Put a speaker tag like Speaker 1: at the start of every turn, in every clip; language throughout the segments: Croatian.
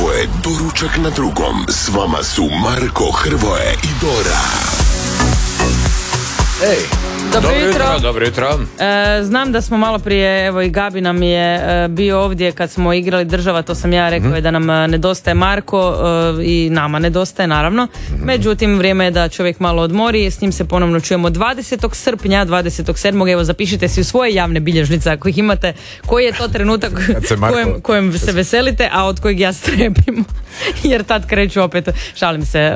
Speaker 1: Ovo je Doručak na drugom. S vama su Marko, Hrvoje i Dora.
Speaker 2: Ej, dobro jutro.
Speaker 3: Znam da smo malo prije, evo i Gabi nam je bio ovdje kad smo igrali Država, to sam ja rekao je da nam nedostaje Marko i nama nedostaje naravno. Međutim, vrijeme je da čovjek malo odmori, s njim se ponovno čujemo 20. srpnja, 27. Evo zapišite si u svoje javne bilježnice ako ih imate, koji je to trenutak kojem se veselite, a od kojeg ja strepim. Jer tad kreću opet, šalim se,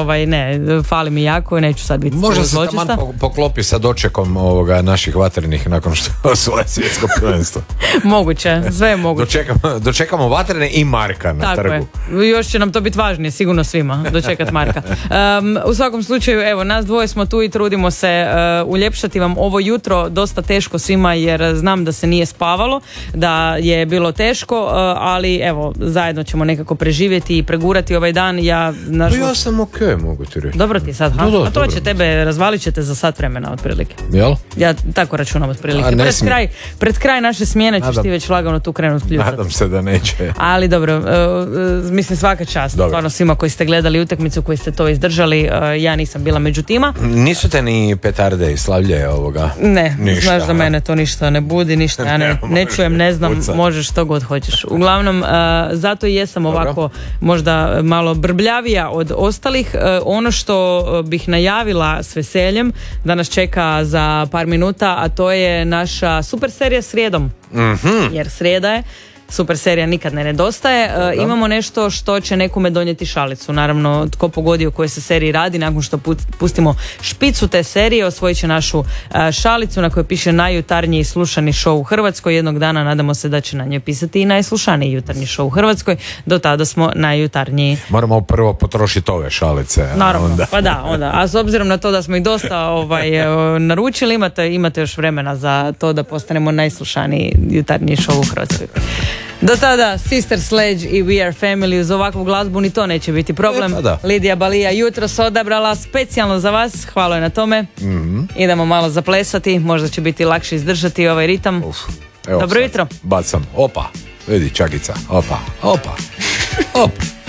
Speaker 3: fali mi jako i neću sad biti
Speaker 2: može se
Speaker 3: zločesta.
Speaker 2: taman poklopi sa dočekom naših vatrenih nakon što osvoje svjetsko prvenstvo.
Speaker 3: Moguće, sve je moguće.
Speaker 2: Dočekamo vatrene i Marka na
Speaker 3: tako
Speaker 2: trgu.
Speaker 3: Je. Još će nam to biti važnije, sigurno svima, dočekat Marka. U svakom slučaju, evo, nas dvoje smo tu i trudimo se uljepšati vam ovo jutro, dosta teško svima jer znam da se nije spavalo, da je bilo teško, ali evo, zajedno ćemo nekako preživjeti i pregurati ovaj dan. Ja
Speaker 2: sam mogu ti reći.
Speaker 3: Dobro ti sad, a to će tebe, razvalit ćete za sat vremena otprilike.
Speaker 2: Jel?
Speaker 3: Ja tako računam otprilike. Pred kraj naše smjene ćeš ti već lagano tu krenut kljucati.
Speaker 2: Nadam se da neće.
Speaker 3: Ali dobro, mislim svaka čast. Dobro. Stvarno svima koji ste gledali utakmicu, koji ste to izdržali, ja nisam bila među tima.
Speaker 2: Nisu te ni petarde i slavlje ovoga?
Speaker 3: Ne,
Speaker 2: ništa,
Speaker 3: znaš da mene to ništa ne budi, ništa, ja ne čujem, ne znam, možeš što god hoćeš. Uglavnom, zato i jesam ovako možda malo brbljavija od ostalih. Ono što bih najavila s veseljem da nas čeka za par minuta, a to je naša super serija srijedom. Jer srijeda je, super serija nikad ne nedostaje. Imamo nešto što će nekome donijeti šalicu. Naravno, tko pogodi o kojoj se seriji radi, nakon što pustimo špicu te serije, osvojit će našu šalicu na kojoj piše najjutarniji slušani show u Hrvatskoj. Jednog dana nadamo se da će na njoj pisati i najslušaniji jutarnji show u Hrvatskoj. Do tada smo najjutarniji.
Speaker 2: Moramo prvo potrošiti ove šalice.
Speaker 3: Naravno, onda. Pa da, onda. A s obzirom na to da smo ih dosta naručili, imate još vremena za to da postanemo najslušaniji jutarnji show u Hrvatskoj. Do tada Sister Sledge i We Are Family, uz ovakvu glazbu ni to neće biti problem. Lidija Balija jutros odabrala specijalno za vas, hvala je na tome. Idemo malo zaplesati, možda će biti lakše izdržati ovaj ritam. Dobro jutro.
Speaker 2: Bacam, opa, vidi Čakica, opa.